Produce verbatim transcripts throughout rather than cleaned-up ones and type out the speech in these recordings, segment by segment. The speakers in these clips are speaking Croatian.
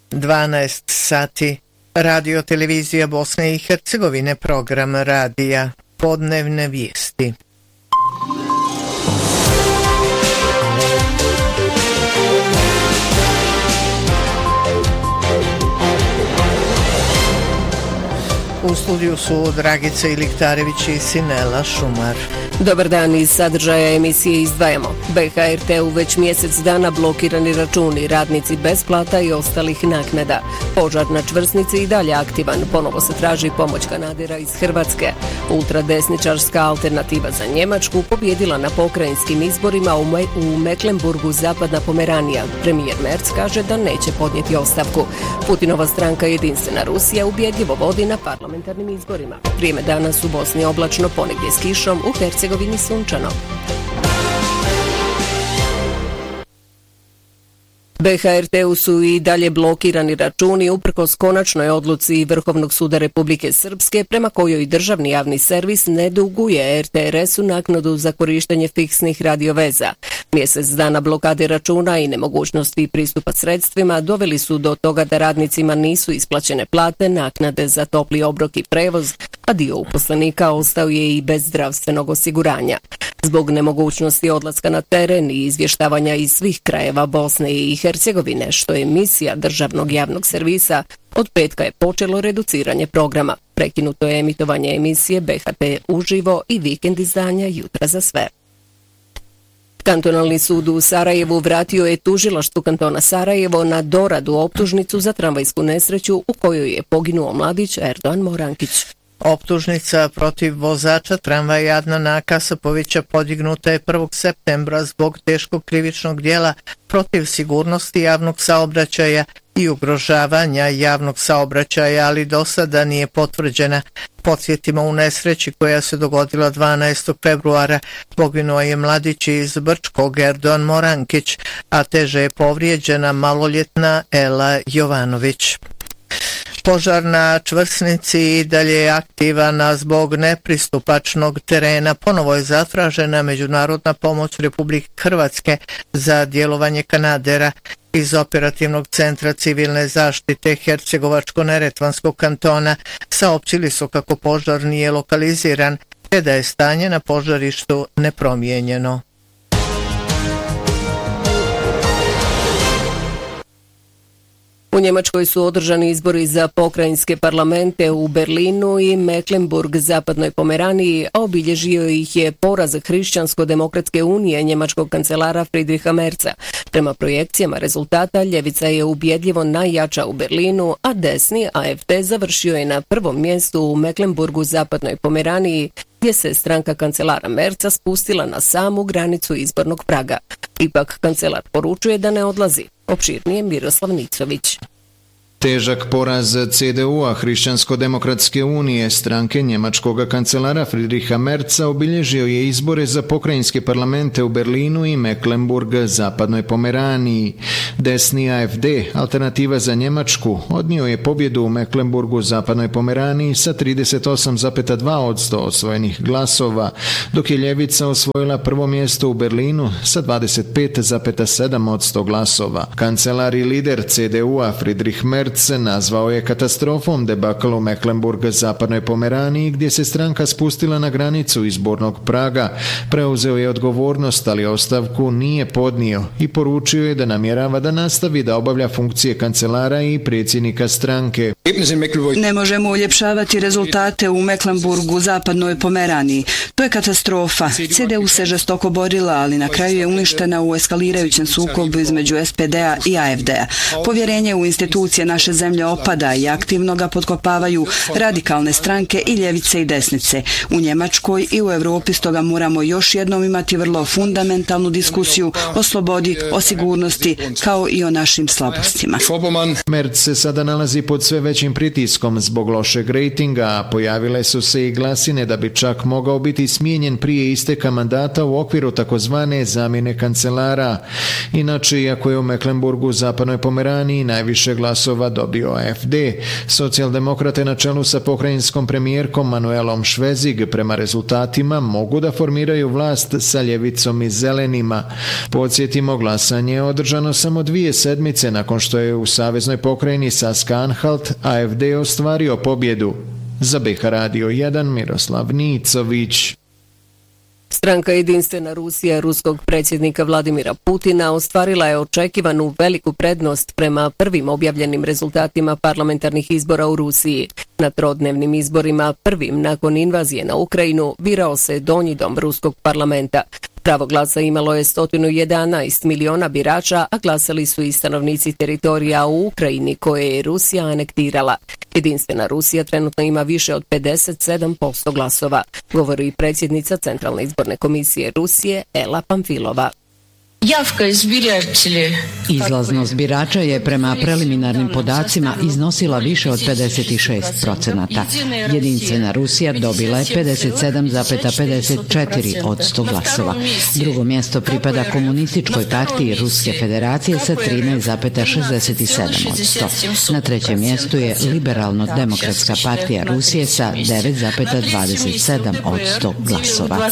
dvanaest sati. Radio televizija Bosne i Hercegovine, program radija, podnevne vijesti. U studiju su Dragica Iliktarević i Sinela Šumar. Dobar dan, iz sadržaja emisije izdvajamo. B H R T u već mjesec dana blokirani računi, radnici bez plata i ostalih naknada. Požar na čvrsnici i dalje aktivan, ponovo se traži pomoć kanadera iz Hrvatske. Ultradesničarska alternativa za Njemačku pobjedila na pokrajinskim izborima u, Me- u Mecklenburgu Zapadna Pomeranija. Premijer Merz kaže da neće podnijeti ostavku. Putinova stranka Jedinstvena Rusija ubjedljivo vodi na parlamentarnim izborima. Vrijeme danas u Bosni oblačno, ponegdje s kišom, u Hercegovini sunčano. B H R T-u su i dalje blokirani računi uprkos konačnoj odluci Vrhovnog suda Republike Srpske prema kojoj državni javni servis ne duguje R T R S-u naknadu za korištenje fiksnih radioveza. Mjesec dana blokade računa i nemogućnosti pristupa sredstvima doveli su do toga da radnicima nisu isplaćene plate, naknade za topli obrok i prevoz, a dio uposlenika ostao je i bez zdravstvenog osiguranja. Zbog nemogućnosti odlaska na teren i izvještavanja iz svih krajeva Bosne i Hercegovine, što je misija državnog javnog servisa, od petka je počelo reduciranje programa. Prekinuto je emitovanje emisije B H T uživo i vikend izdanja Jutra za sve. Kantonalni sud u Sarajevu vratio je tužilaštvu kantona Sarajevo na doradu optužnicu za tramvajsku nesreću u kojoj je poginuo mladić Erdoan Morankić. Optužnica protiv vozača tramvaja Adnana Kasapovića podignuta je prvog septembra zbog teškog krivičnog djela protiv sigurnosti javnog saobraćaja i ugrožavanja javnog saobraćaja, ali do sada nije potvrđena. Podsjetimo, u nesreći koja se dogodila dvanaestog februara poginuo je mladić iz Brčkog Erdoan Morankić, a teže je povrijeđena maloljetna Ela Jovanović. Požar na čvrsnici i dalje je aktivan, a zbog nepristupačnog terena ponovo je zatražena međunarodna pomoć Republike Hrvatske za djelovanje kanadera. Iz operativnog centra civilne zaštite Hercegovačko-Neretvanskog kantona saopćili su kako požar nije lokaliziran, te da je stanje na požarištu nepromijenjeno. U Njemačkoj su održani izbori za pokrajinske parlamente u Berlinu i Mecklenburg Zapadnoj Pomeraniji, a obilježio ih je poraz Hrišćansko-demokratske unije njemačkog kancelara Friedricha Merza. Prema projekcijama rezultata, ljevica je ubjedljivo najjača u Berlinu, a desni A F D završio je na prvom mjestu u Mecklenburgu Zapadnoj Pomeraniji, gdje se stranka kancelara Merza spustila na samu granicu izbornog praga. Ipak kancelar poručuje da ne odlazi. Opširnije Miroslav Nicović. Težak poraz C D U-a Hrišćansko-demokratske unije, stranke njemačkog kancelara Friedricha Merza, obilježio je izbore za pokrajinske parlamente u Berlinu i Mecklenburg Zapadnoj Pomeraniji. Desni A F D, alternativa za Njemačku, odnio je pobjedu u Mecklenburgu Zapadnoj Pomeraniji sa trideset osam zarez dva posto osvojenih glasova, dok je ljevica osvojila prvo mjesto u Berlinu sa dvadeset pet zarez sedam posto glasova. Kancelar i lider C D U-a Friedrich Merz nazvao je katastrofom debakl u Mecklenburg Zapadnoj Pomeraniji, gdje se stranka spustila na granicu izbornog praga. Preuzeo je odgovornost, ali ostavku nije podnio i poručio je da namjerava da nastavi da obavlja funkcije kancelara i predsjednika stranke. Ne možemo uljepšavati rezultate u Mecklenburgu Zapadnoj Pomeraniji. To je katastrofa. C D U se žestoko borila, ali na kraju je uništena u eskalirajućem sukobu između S P D-a i A F D-a. Povjerenje u institucije naše zemlje opada i aktivno ga potkopavaju radikalne stranke i ljevice i desnice. U Njemačkoj i u Europi stoga moramo još jednom imati vrlo fundamentalnu diskusiju o slobodi, o sigurnosti, kao i o našim slabostima. Merz se sada nalazi pod sve većim pritiskom zbog lošeg rejtinga, a pojavile su se i glasine da bi čak mogao biti smijenjen prije isteka mandata u okviru takozvane zamjene kancelara. Inače, iako je u Mecklenburgu Zapadnoj Pomeraniji najviše glasova glasova dobio A F D. Socijaldemokrate na čelu sa pokrajinskom premijerkom Manuelom Švezig prema rezultatima mogu da formiraju vlast sa ljevicom i zelenima. Podsjetimo, glasanje je održano samo dvije sedmice nakon što je u saveznoj pokrajini Saska-Anhalt A F D ostvario pobjedu. Za B H Radio jedan Miroslav Nicović. Stranka Jedinstvena Rusija ruskog predsjednika Vladimira Putina ostvarila je očekivanu veliku prednost prema prvim objavljenim rezultatima parlamentarnih izbora u Rusiji. Na trodnevnim izborima, prvim nakon invazije na Ukrajinu, birao se donji dom ruskog parlamenta. Pravo glasa imalo je sto jedanaest miliona birača, a glasali su i stanovnici teritorija u Ukrajini koje je Rusija anektirala. Jedinstvena Rusija trenutno ima više od pedeset sedam posto glasova, govori predsjednica Centralne izborne komisije Rusije Ela Pamfilova. Izlaznost birača je prema preliminarnim podacima iznosila više od pedeset šest procenata. Jedinstvena Rusija dobila je pedeset sedam zarez pedeset četiri od sto glasova. Drugo mjesto pripada Komunističkoj partiji Ruske federacije sa trinaest zarez šezdeset sedam od sto. Na trećem mjestu je Liberalno-demokratska partija Rusije sa devet zarez dvadeset sedam od sto glasova.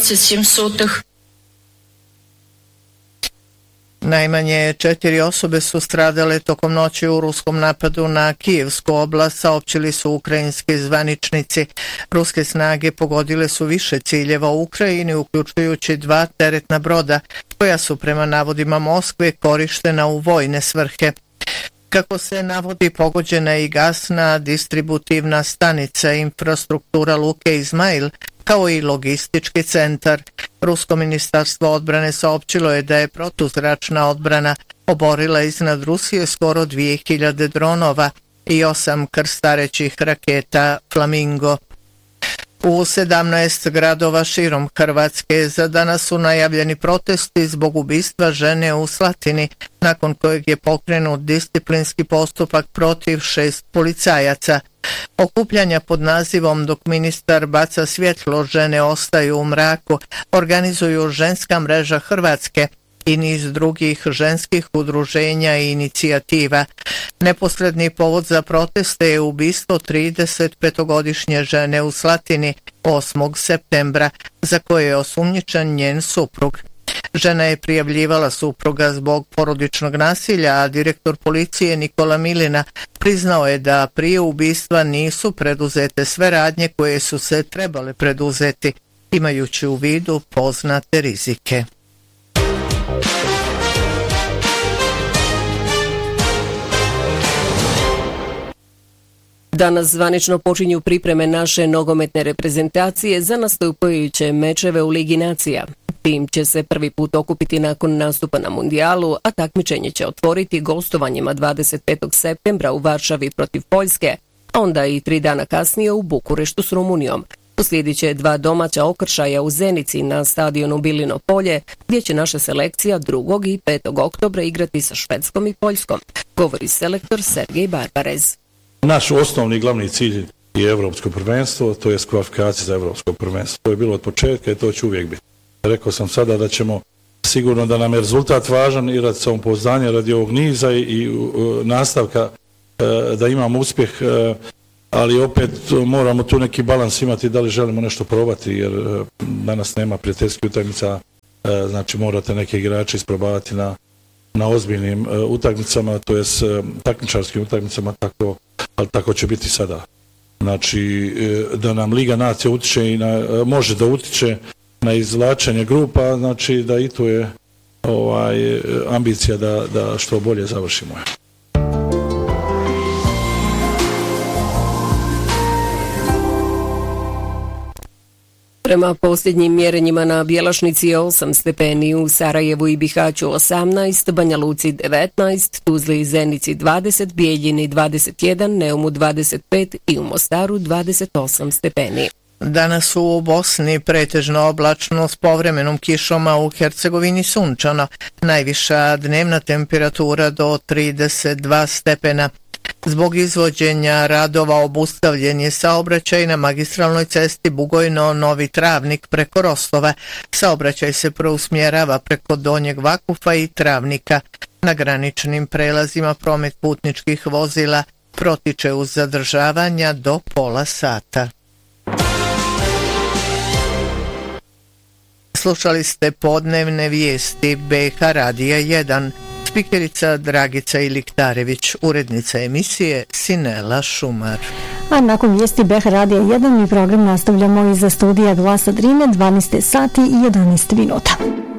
Najmanje četiri osobe su stradale tokom noći u ruskom napadu na Kijevsku oblast, saopćili su ukrajinski zvaničnici. Ruske snage pogodile su više ciljeva u Ukrajini, uključujući dva teretna broda, koja su prema navodima Moskve korištena u vojne svrhe. Kako se navodi, pogođena je i gasna distributivna stanica, infrastruktura luke Izmail, kao i logistički centar. Rusko ministarstvo odbrane saopćilo je da je protuzračna odbrana oborila iznad Rusije skoro dvije hiljade dronova i osam krstarećih raketa Flamingo. U sedamnaest gradova širom Hrvatske za danas su najavljeni protesti zbog ubistva žene u Slatini, nakon kojeg je pokrenut disciplinski postupak protiv šest policajaca. Okupljanja pod nazivom Dok ministar baca svjetlo, žene ostaju u mraku organizuju Ženska mreža Hrvatske i niz drugih ženskih udruženja i inicijativa. Neposredni povod za proteste je ubistvo tridesetpetogodišnje žene u Slatini osmog septembra, za koje je osumnjičen njen suprug. Žena je prijavljivala supruga zbog porodičnog nasilja, a direktor policije Nikola Milina priznao je da prije ubistva nisu preduzete sve radnje koje su se trebale preduzeti, imajući u vidu poznate rizike. Danas zvanično počinju pripreme naše nogometne reprezentacije za nastupajuće mečeve u Ligi nacija. Tim će se prvi put okupiti nakon nastupa na mundijalu, a takmičenje će otvoriti gostovanjima dvadeset petog septembra u Varšavi protiv Poljske, a onda i tri dana kasnije u Bukureštu s Rumunijom. Uslijedit će dva domaća okršaja u Zenici na stadionu Bilino polje, gdje će naša selekcija drugog i petog oktobra igrati sa Švedskom i Poljskom, govori selektor Sergej Barbarez. Naš osnovni glavni cilj je evropsko prvenstvo, to je kvalifikacija za evropsko prvenstvo. To je bilo od početka i to će uvijek biti. Rekao sam sada da ćemo sigurno da nam je rezultat važan i radi samopouzdanja, radi ovog niza i, i uh, nastavka uh, da imamo uspjeh, uh, ali opet moramo tu neki balans imati da li želimo nešto probati, jer uh, danas nema prijateljskih utakmica, uh, znači morate neke igrače isprobavati na, na ozbiljnim uh, utakmicama, to jest uh, takmičarskim utakmicama, tako, ali tako će biti sada. Znači uh, da nam Liga nacija utiče i na, uh, može da utiče na izvlačenje grupa, znači da i tu je ovaj, ambicija da, da što bolje završimo. Prema posljednjim mjerenjima na Bjelašnici je osam stepeni, u Sarajevu i Bihaću osamnaest, Banja Luci devetnaest, Tuzli i Zenici dvadeset, Bijeljini dvadeset jedan, Neumu dvadeset pet i u Mostaru dvadeset osam stepeni. Danas u Bosni pretežno oblačno s povremenom kišom, a u Hercegovini sunčano. Najviša dnevna temperatura do trideset dva stepena. Zbog izvođenja radova obustavljen je saobraćaj na magistralnoj cesti Bugojno-Novi Travnik preko Rostova. Saobraćaj se preusmjerava preko Donjeg Vakufa i Travnika. Na graničnim prelazima promet putničkih vozila protiče uz zadržavanja do pola sata. Slušali ste podnevne vijesti B H Radija jedan. Spikerica Dragica Iliktarević, urednica emisije Sinela Šumar. A nakon vijesti B H Radija jedan mi program nastavljamo iza studija Glasa Drine, dvanaest sati i jedanaest minuta.